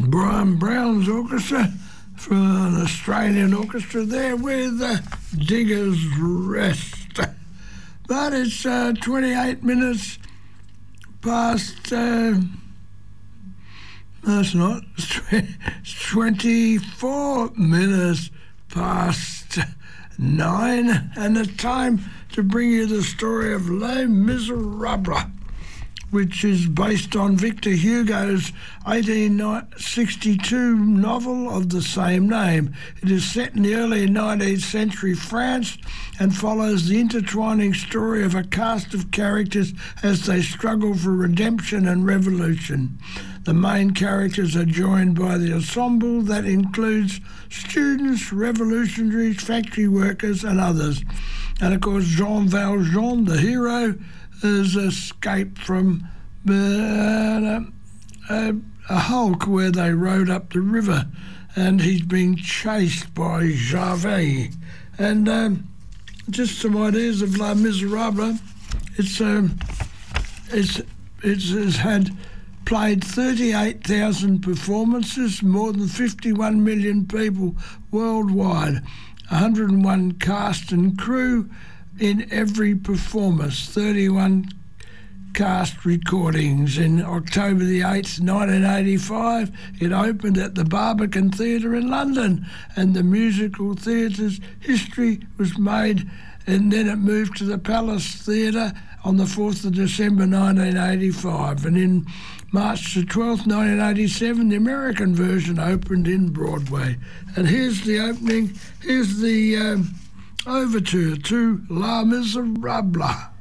Brian Brown's orchestra from an Australian orchestra there with Diggers Rest. But it's 28 minutes past... no, it's not. It's 24 minutes past 9, and it's time to bring you the story of Les Miserables, which is based on Victor Hugo's 1862 novel of the same name. It is set in the early 19th century France and follows the intertwining story of a cast of characters as they struggle for redemption and revolution. The main characters are joined by the ensemble that includes students, revolutionaries, factory workers and others. And of course, Jean Valjean, the hero, has escaped from a hulk where they rode up the river, and he's being chased by Javert. And just some ideas of Les Miserables. It's had played 38,000 performances, more than 51 million people worldwide, 101 cast and crew in every performance, 31 cast recordings. In October the 8th, 1985, it opened at the Barbican Theatre in London, and the musical theatre's history was made, and then it moved to the Palace Theatre on the 4th of December 1985, and in March the 12th, 1987, the American version opened in Broadway. And here's the opening, here's the overture to Les Miserables.